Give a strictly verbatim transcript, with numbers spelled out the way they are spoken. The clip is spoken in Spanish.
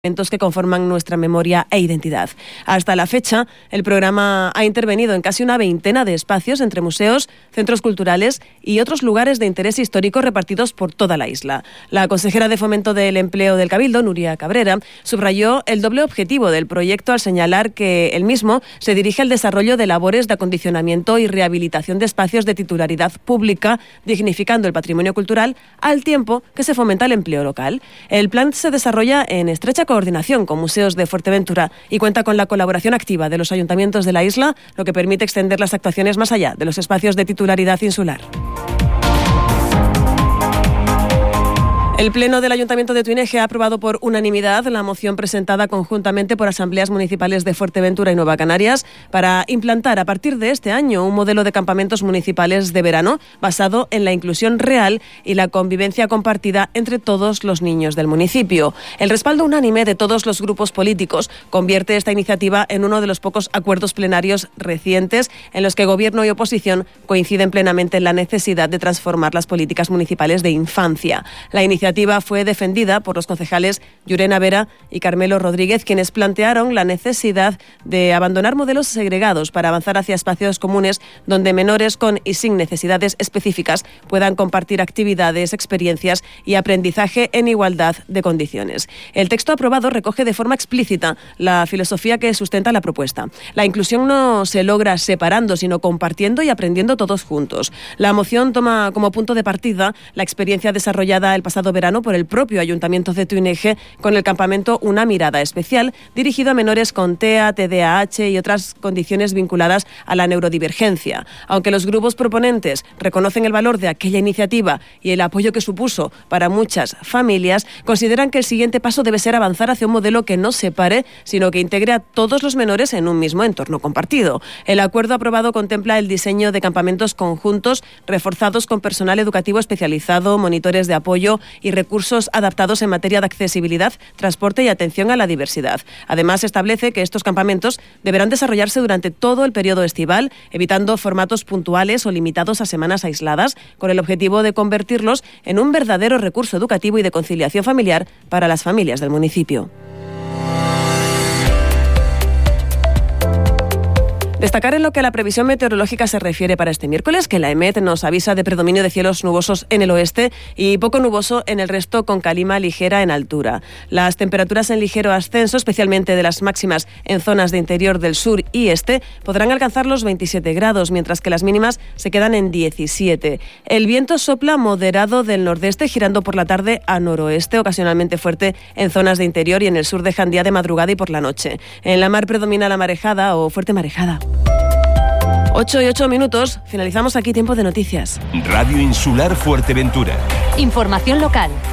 que conforman nuestra memoria e identidad. Hasta la fecha, el programa ha intervenido en casi una veintena de espacios entre museos, centros culturales y otros lugares de interés histórico repartidos por toda la isla. La consejera de Fomento del Empleo del Cabildo, Nuria Cabrera, subrayó el doble objetivo del proyecto al señalar que el mismo se dirige al desarrollo de labores de acondicionamiento y rehabilitación de espacios de titularidad pública, dignificando el patrimonio cultural al tiempo que se fomenta el empleo local. El plan se desarrolla en estrecha coordinación con museos de Fuerteventura y cuenta con la colaboración activa de los ayuntamientos de la isla, lo que permite extender las actuaciones más allá de los espacios de titularidad insular. El Pleno del Ayuntamiento de Tuineje ha aprobado por unanimidad la moción presentada conjuntamente por asambleas municipales de Fuerteventura y Nueva Canarias para implantar a partir de este año un modelo de campamentos municipales de verano basado en la inclusión real y la convivencia compartida entre todos los niños del municipio. El respaldo unánime de todos los grupos políticos convierte esta iniciativa en uno de los pocos acuerdos plenarios recientes en los que Gobierno y oposición coinciden plenamente en la necesidad de transformar las políticas municipales de infancia. La iniciativa fue defendida por los concejales Llurena Vera y Carmelo Rodríguez, quienes plantearon la necesidad de abandonar modelos segregados para avanzar hacia espacios comunes donde menores con y sin necesidades específicas puedan compartir actividades, experiencias y aprendizaje en igualdad de condiciones. El texto aprobado recoge de forma explícita la filosofía que sustenta la propuesta. La inclusión no se logra separando, sino compartiendo y aprendiendo todos juntos. La moción toma como punto de partida la experiencia desarrollada el pasado verano por el propio Ayuntamiento de Tuineje con el campamento Una Mirada Especial, dirigido a menores con T E A, T D A H y otras condiciones vinculadas a la neurodivergencia. Aunque los grupos proponentes reconocen el valor de aquella iniciativa y el apoyo que supuso para muchas familias, consideran que el siguiente paso debe ser avanzar hacia un modelo que no separe, sino que integre a todos los menores en un mismo entorno compartido. El acuerdo aprobado contempla el diseño de campamentos conjuntos reforzados con personal educativo especializado, monitores de apoyo y recursos adaptados en materia de accesibilidad, transporte y atención a la diversidad. Además, establece que estos campamentos deberán desarrollarse durante todo el periodo estival, evitando formatos puntuales o limitados a semanas aisladas, con el objetivo de convertirlos en un verdadero recurso educativo y de conciliación familiar para las familias del municipio. Destacar en lo que a la previsión meteorológica se refiere para este miércoles, que la EMET nos avisa de predominio de cielos nubosos en el oeste y poco nuboso en el resto, con calima ligera en altura. Las temperaturas en ligero ascenso, especialmente de las máximas en zonas de interior del sur y este, podrán alcanzar los veintisiete grados, mientras que las mínimas se quedan en diecisiete. El viento sopla moderado del nordeste, girando por la tarde a noroeste, ocasionalmente fuerte en zonas de interior y en el sur de Jandía de madrugada y por la noche. En la mar predomina la marejada o fuerte marejada. ocho y ocho minutos, finalizamos aquí Tiempo de Noticias. Radio Insular Fuerteventura. Información local,